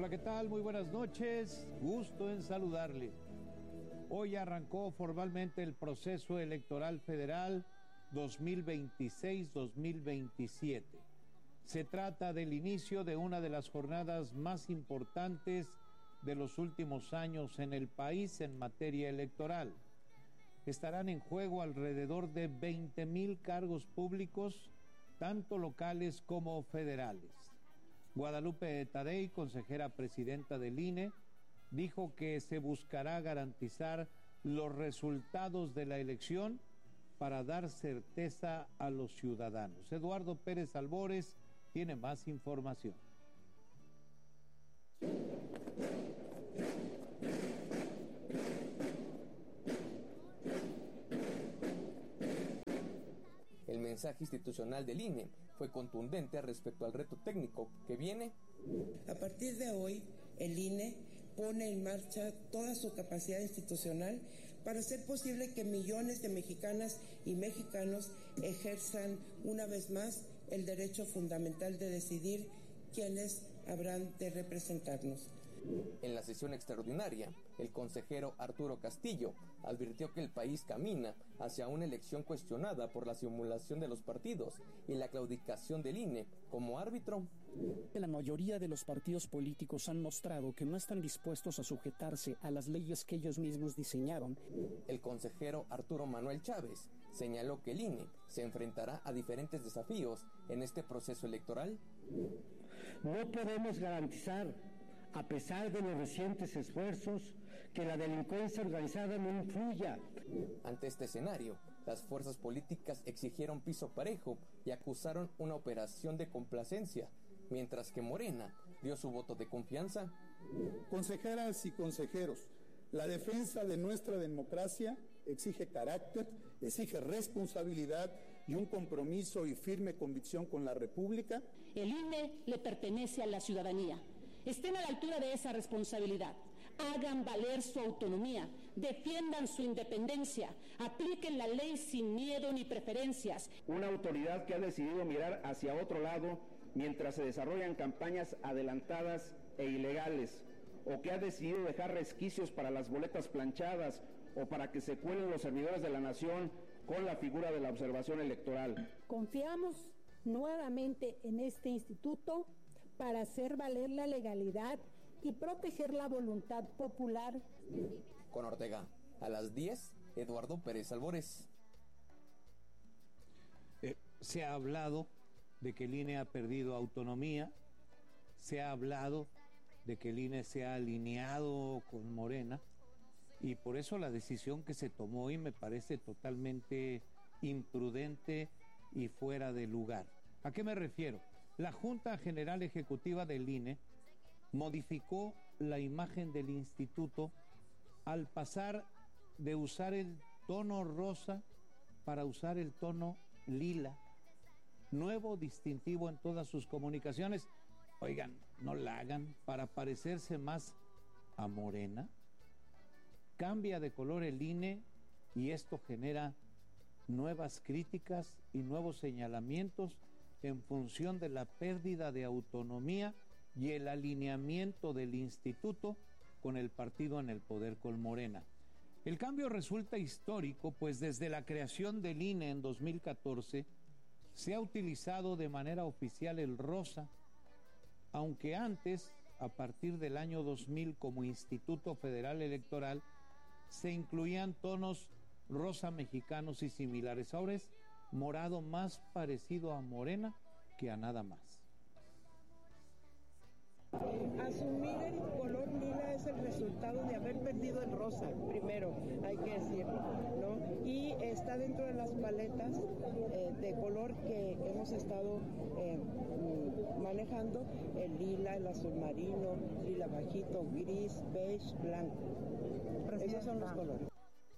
Hola, ¿qué tal? Muy buenas noches. Gusto en saludarle. Hoy arrancó formalmente el proceso electoral federal 2026-2027. Se trata del inicio de una de las jornadas más importantes de los últimos años en el país en materia electoral. Estarán en juego alrededor de 20,000 cargos públicos, tanto locales como federales. Guadalupe Tadei, consejera presidenta del INE, dijo que se buscará garantizar los resultados de la elección para dar certeza a los ciudadanos. Eduardo Pérez Albores tiene más información. El mensaje institucional del INE fue contundente respecto al reto técnico que viene. A partir de hoy, el INE pone en marcha toda su capacidad institucional para hacer posible que millones de mexicanas y mexicanos ejerzan una vez más el derecho fundamental de decidir quiénes habrán de representarnos. En la sesión extraordinaria, el consejero Arturo Castillo advirtió que el país camina hacia una elección cuestionada por la simulación de los partidos y la claudicación del INE como árbitro. La mayoría de los partidos políticos han mostrado que no están dispuestos a sujetarse a las leyes que ellos mismos diseñaron. El consejero Arturo Manuel Chávez señaló que el INE se enfrentará a diferentes desafíos en este proceso electoral. No podemos garantizar, a pesar de los recientes esfuerzos, que la delincuencia organizada no influya. Ante este escenario, las fuerzas políticas exigieron piso parejo y acusaron una operación de complacencia, mientras que Morena dio su voto de confianza. Consejeras y consejeros, la defensa de nuestra democracia exige carácter, exige responsabilidad y un compromiso y firme convicción con la República. El INE le pertenece a la ciudadanía. Estén a la altura de esa responsabilidad, hagan valer su autonomía, defiendan su independencia, apliquen la ley sin miedo ni preferencias. Una autoridad que ha decidido mirar hacia otro lado mientras se desarrollan campañas adelantadas e ilegales, o que ha decidido dejar resquicios para las boletas planchadas o para que se cuelen los servidores de la nación con la figura de la observación electoral. Confiamos nuevamente en este instituto para hacer valer la legalidad y proteger la voluntad popular. Con Ortega, a las 10, Eduardo Pérez Albores. Se ha hablado de que el INE ha perdido autonomía, se ha hablado de que el INE se ha alineado con Morena, y por eso la decisión que se tomó hoy me parece totalmente imprudente y fuera de lugar. ¿A qué me refiero? La Junta General Ejecutiva del INE modificó la imagen del instituto al pasar de usar el tono rosa para usar el tono lila, nuevo distintivo en todas sus comunicaciones. Oigan, no la hagan para parecerse más a Morena. Cambia de color el INE y esto genera nuevas críticas y nuevos señalamientos en función de la pérdida de autonomía y el alineamiento del instituto con el partido en el poder, con Morena. El cambio resulta histórico, pues desde la creación del INE en 2014 se ha utilizado de manera oficial el rosa, aunque antes, a partir del año 2000 como Instituto Federal Electoral, se incluían tonos rosa mexicanos y similares. Ahora es morado, más parecido a Morena que a nada más. Asumir el color lila es el resultado de haber perdido el rosa, primero, hay que decirlo, ¿no? Y está dentro de las paletas de color que hemos estado manejando, el lila, el azul marino, lila bajito, gris, beige, blanco. Esos son los colores.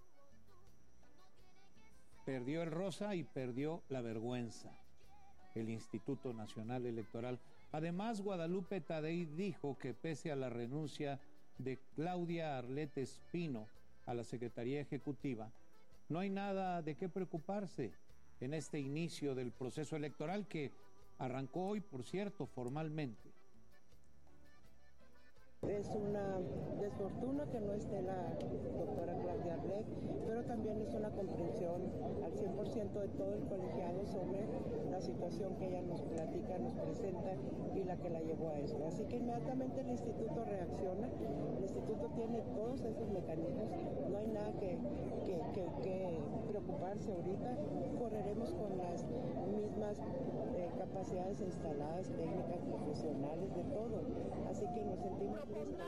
Perdió el rosa y perdió la vergüenza el Instituto Nacional Electoral. Además, Guadalupe Tadei dijo que pese a la renuncia de Claudia Arlette Espino a la Secretaría Ejecutiva, no hay nada de qué preocuparse en este inicio del proceso electoral que arrancó hoy, por cierto, formalmente. Es una desfortuna que no esté la doctora Claudia Arlet, pero también es una comprensión al 100% de todo el colegiado sobre la situación que ella nos platica, nos presenta y la que la llevó a eso. Así que inmediatamente el instituto reacciona, el instituto tiene todos esos mecanismos, no hay nada que preocuparse ahorita, correremos con las mismas capacidades instaladas, técnicas, profesionales, de todo, así que nos sentimos listos.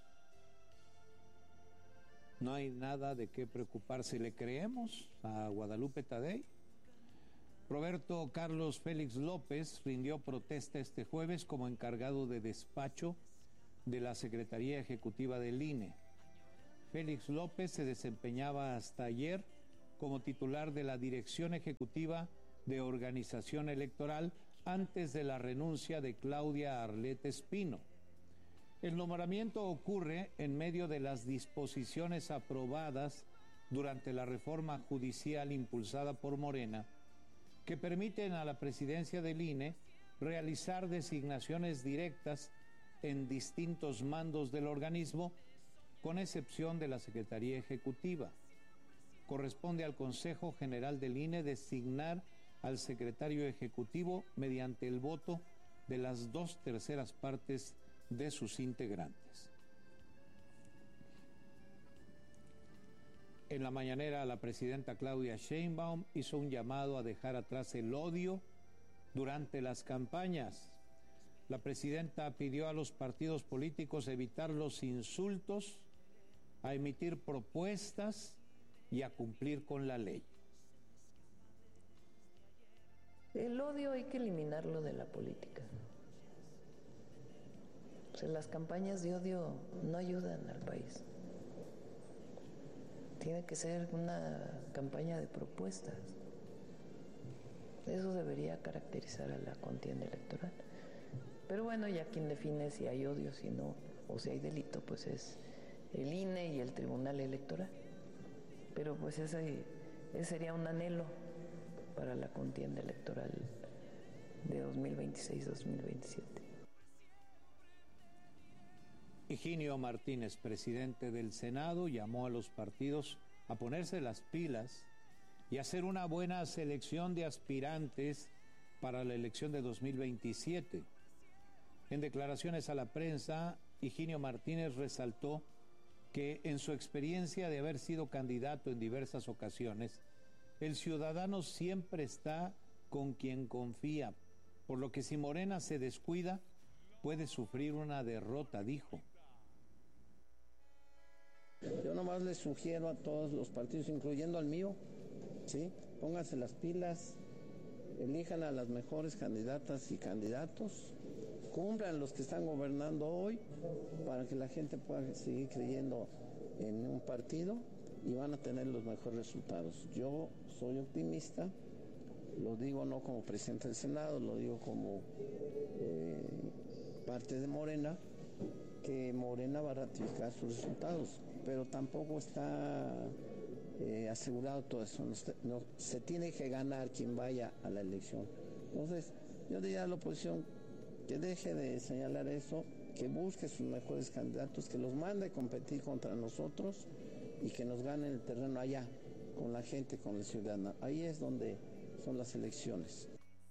No hay nada de qué preocuparse, le creemos a Guadalupe Tadei. Roberto Carlos Félix López rindió protesta este jueves como encargado de despacho de la Secretaría Ejecutiva del INE. Félix López se desempeñaba hasta ayer como titular de la Dirección Ejecutiva de Organización Electoral antes de la renuncia de Claudia Arlet Espino. El nombramiento ocurre en medio de las disposiciones aprobadas durante la reforma judicial impulsada por Morena, que permiten a la presidencia del INE realizar designaciones directas en distintos mandos del organismo, con excepción de la Secretaría Ejecutiva. Corresponde al Consejo General del INE designar al secretario ejecutivo mediante el voto de las 2/3 partes de sus integrantes. En la mañanera, la presidenta Claudia Sheinbaum hizo un llamado a dejar atrás el odio durante las campañas. La presidenta pidió a los partidos políticos evitar los insultos, a emitir propuestas y a cumplir con la ley. El odio hay que eliminarlo de la política. O sea, las campañas de odio no ayudan al país. Tiene que ser una campaña de propuestas. Eso debería caracterizar a la contienda electoral. Pero bueno, ya quien define si hay odio, si no, o si hay delito, pues es el INE y el Tribunal Electoral. Pero pues ese sería un anhelo para la contienda electoral de 2026-2027. Higinio Martínez, presidente del Senado, llamó a los partidos a ponerse las pilas y hacer una buena selección de aspirantes para la elección de 2027. En declaraciones a la prensa, Higinio Martínez resaltó que en su experiencia de haber sido candidato en diversas ocasiones, el ciudadano siempre está con quien confía, por lo que si Morena se descuida, puede sufrir una derrota, dijo. Yo nomás les sugiero a todos los partidos, incluyendo al mío, ¿sí? Pónganse las pilas, elijan a las mejores candidatas y candidatos, cumplan los que están gobernando hoy para que la gente pueda seguir creyendo en un partido y van a tener los mejores resultados. Yo soy optimista, lo digo no como presidente del Senado, lo digo como parte de Morena, que Morena va a ratificar sus resultados, pero tampoco está asegurado todo eso. No, se tiene que ganar quien vaya a la elección. Entonces, yo diría a la oposición que deje de señalar eso, que busque sus mejores candidatos, que los mande a competir contra nosotros y que nos ganen el terreno allá, con la gente, con el ciudadano. Ahí es donde son las elecciones.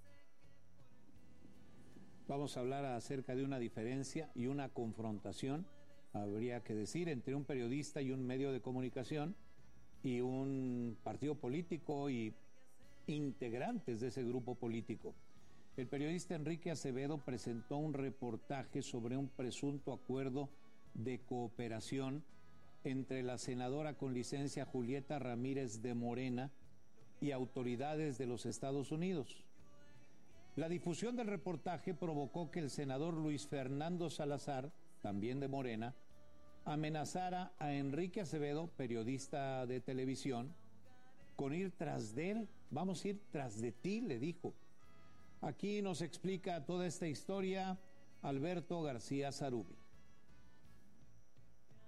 Vamos a hablar acerca de una diferencia y una confrontación, habría que decir, entre un periodista y un medio de comunicación y un partido político y integrantes de ese grupo político. El periodista Enrique Acevedo presentó un reportaje sobre un presunto acuerdo de cooperación entre la senadora con licencia Julieta Ramírez de Morena y autoridades de los Estados Unidos. La difusión del reportaje provocó que el senador Luis Fernando Salazar, también de Morena, amenazara a Enrique Acevedo, periodista de televisión, con ir tras de él. Vamos a ir tras de ti, le dijo. Aquí nos explica toda esta historia Alberto García Zarubi.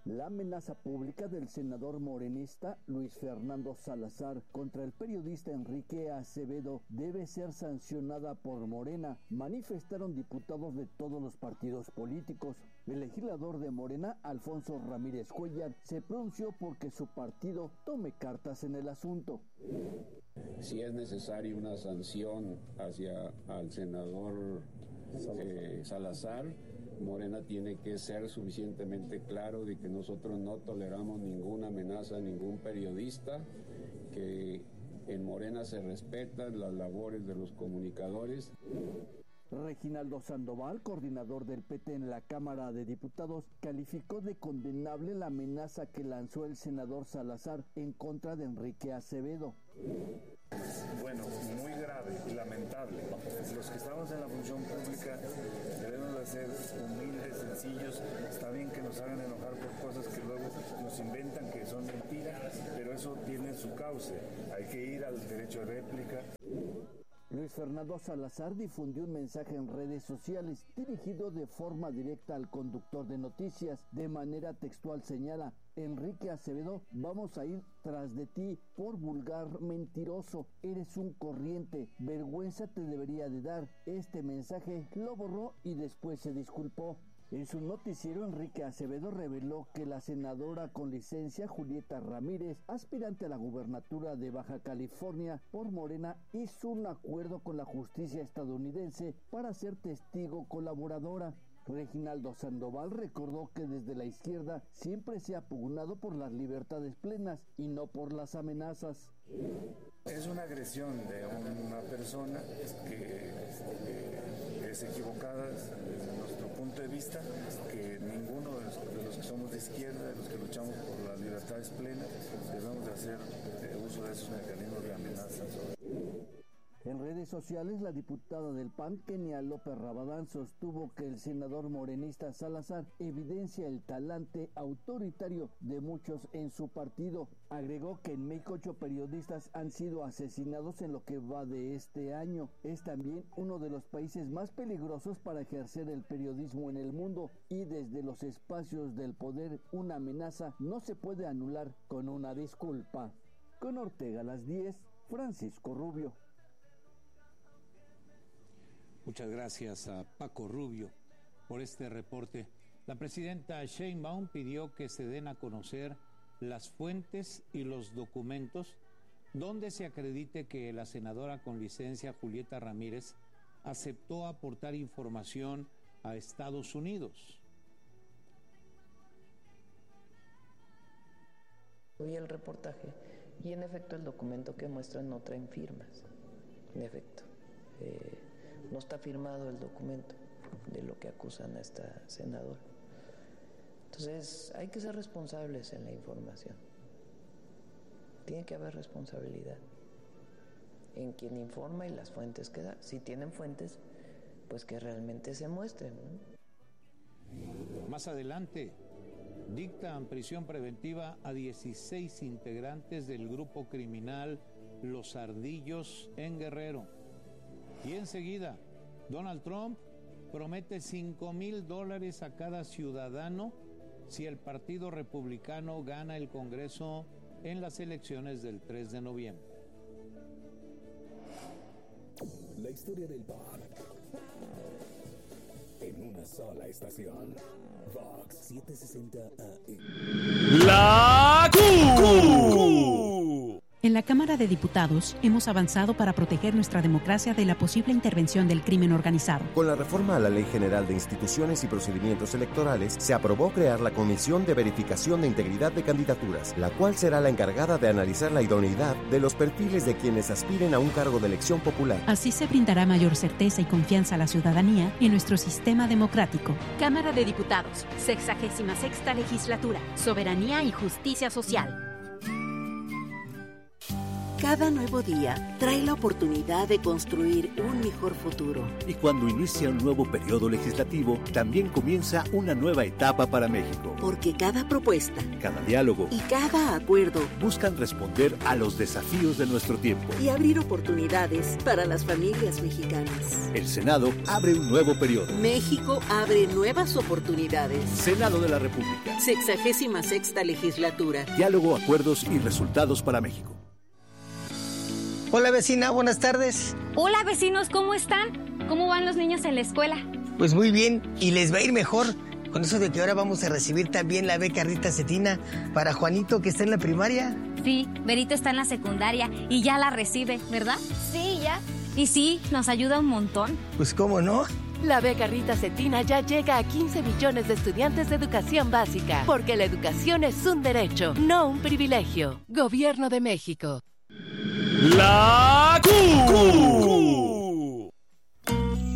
La amenaza pública del senador morenista Luis Fernando Salazar contra el periodista Enrique Acevedo debe ser sancionada por Morena, manifestaron diputados de todos los partidos políticos. El legislador de Morena, Alfonso Ramírez Cuellar, se pronunció porque su partido tome cartas en el asunto. Si es necesaria una sanción hacia al senador Salazar, Morena tiene que ser suficientemente claro de que nosotros no toleramos ninguna amenaza a ningún periodista, que en Morena se respetan las labores de los comunicadores. Reginaldo Sandoval, coordinador del PT en la Cámara de Diputados, calificó de condenable la amenaza que lanzó el senador Salazar en contra de Enrique Acevedo. Bueno, muy grave y lamentable. Los que estamos en la función pública debemos de ser humildes, sencillos. Está bien que nos hagan enojar por cosas que luego nos inventan que son mentiras, pero eso tiene su cauce. Hay que ir al derecho de réplica. Luis Fernando Salazar difundió un mensaje en redes sociales dirigido de forma directa al conductor de noticias. De manera textual señala: Enrique Acevedo, vamos a ir tras de ti por vulgar mentiroso. Eres un corriente, vergüenza te debería de dar. Este mensaje lo borró y después se disculpó. En su noticiero, Enrique Acevedo reveló que la senadora con licencia Julieta Ramírez, aspirante a la gubernatura de Baja California por Morena, hizo un acuerdo con la justicia estadounidense para ser testigo colaboradora. Reginaldo Sandoval recordó que desde la izquierda siempre se ha pugnado por las libertades plenas y no por las amenazas. Es una agresión de una persona que es equivocada desde nuestro punto de vista, que ninguno de los que somos de izquierda, de los que luchamos por las libertades plenas, debemos de hacer uso de esos mecanismos de amenaza. En redes sociales, la diputada del PAN, Kenia López Rabadán, sostuvo que el senador morenista Salazar evidencia el talante autoritario de muchos en su partido. Agregó que en México 8 periodistas han sido asesinados en lo que va de este año. Es también uno de los países más peligrosos para ejercer el periodismo en el mundo, y desde los espacios del poder una amenaza no se puede anular con una disculpa. Con Ortega a las 10, Francisco Rubio. Muchas gracias a Paco Rubio por este reporte. La presidenta Sheinbaum pidió que se den a conocer las fuentes y los documentos donde se acredite que la senadora con licencia Julieta Ramírez aceptó aportar información a Estados Unidos. Vi el reportaje y en efecto el documento que muestran no traen firmas. En efecto. No está firmado el documento de lo que acusan a esta senadora. Entonces, hay que ser responsables en la información. Tiene que haber responsabilidad en quien informa y las fuentes que da. Si tienen fuentes, pues que realmente se muestren, ¿no? Más adelante, dictan prisión preventiva a 16 integrantes del grupo criminal Los Ardillos en Guerrero. Y enseguida, Donald Trump promete $5,000 a cada ciudadano si el Partido Republicano gana el Congreso en las elecciones del 3 de noviembre. La historia del pop en una sola estación. Vox 760 AM. La Q. En la Cámara de Diputados hemos avanzado para proteger nuestra democracia de la posible intervención del crimen organizado. Con la reforma a la Ley General de Instituciones y Procedimientos Electorales, se aprobó crear la Comisión de Verificación de Integridad de Candidaturas, la cual será la encargada de analizar la idoneidad de los perfiles de quienes aspiren a un cargo de elección popular. Así se brindará mayor certeza y confianza a la ciudadanía en nuestro sistema democrático. Cámara de Diputados, 66ª Legislatura, Soberanía y Justicia Social. Cada nuevo día trae la oportunidad de construir un mejor futuro. Y cuando inicia un nuevo periodo legislativo, también comienza una nueva etapa para México. Porque cada propuesta, cada diálogo y cada acuerdo buscan responder a los desafíos de nuestro tiempo y abrir oportunidades para las familias mexicanas. El Senado abre un nuevo periodo. México abre nuevas oportunidades. Senado de la República. 66ª legislatura. Diálogo, acuerdos y resultados para México. Hola vecina, buenas tardes. Hola vecinos, ¿cómo están? ¿Cómo van los niños en la escuela? Pues muy bien, y les va a ir mejor con eso de que ahora vamos a recibir también la beca Rita Cetina para Juanito, que está en la primaria. Sí, Berito está en la secundaria y ya la recibe, ¿verdad? Sí, ya. Y sí, nos ayuda un montón. Pues cómo no. La beca Rita Cetina ya llega a 15 millones de estudiantes de educación básica, porque la educación es un derecho, no un privilegio. Gobierno de México. La Q.